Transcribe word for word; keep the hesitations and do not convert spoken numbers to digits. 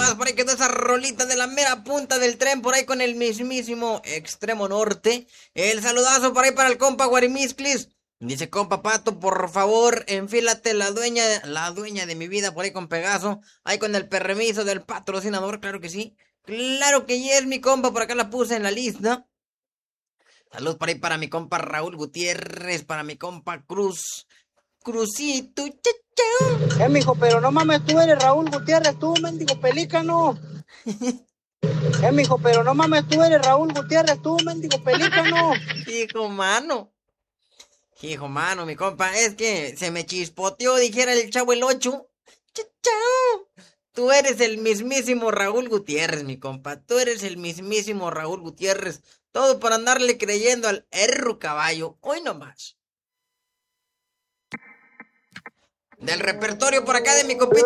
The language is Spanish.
saludazo por ahí quedó esa rolita de la mera punta del tren por ahí con el mismísimo extremo norte. El saludazo por ahí para el compa Guarimisclis. Dice, compa Pato, por favor, enfílate la dueña, la dueña de mi vida por ahí con Pegaso. Ahí con el permiso del patrocinador, claro que sí. Claro que sí es mi compa, por acá la puse en la lista. Salud por ahí para mi compa Raúl Gutiérrez, para mi compa Cruz. Crucito, chachao. Eh, mijo, pero no mames, tú eres Raúl Gutiérrez, tú, mendigo pelícano. Eh, mijo, pero no mames, tú eres Raúl Gutiérrez, tú, mendigo pelícano. Hijo mano. Hijo mano, mi compa, es que se me chispoteó, dijera el chavo el ocho. Chachao. Tú eres el mismísimo Raúl Gutiérrez, mi compa. Tú eres el mismísimo Raúl Gutiérrez. Todo por andarle creyendo al erro caballo. Hoy nomás. Del repertorio por acá de mi compita